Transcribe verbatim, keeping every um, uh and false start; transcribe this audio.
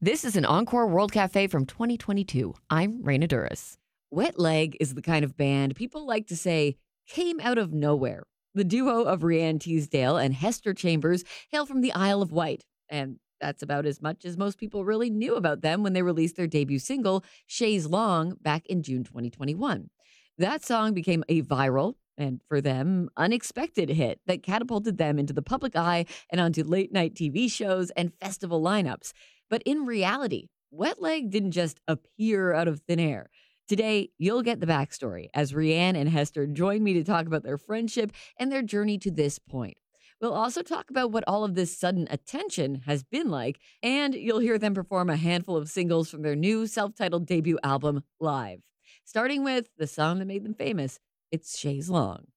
This is an Encore World Cafe from twenty twenty-two. I'm Raina Duras. Wet Leg is the kind of band people like to say came out of nowhere. The duo of Rhiannon Teasdale and Hester Chambers hail from the Isle of Wight, and that's about as much as most people really knew about them when they released their debut single, Chaise Long, back in June twenty twenty-one. That song became a viral, and for them, unexpected hit that catapulted them into the public eye and onto late night T V shows and festival lineups. But in reality, Wet Leg didn't just appear out of thin air. Today, you'll get the backstory as Rhiannon and Hester join me to talk about their friendship and their journey to this point. We'll also talk about what all of this sudden attention has been like, and you'll hear them perform a handful of singles from their new self titled debut album live. Starting with the song that made them famous, it's Chaise Long.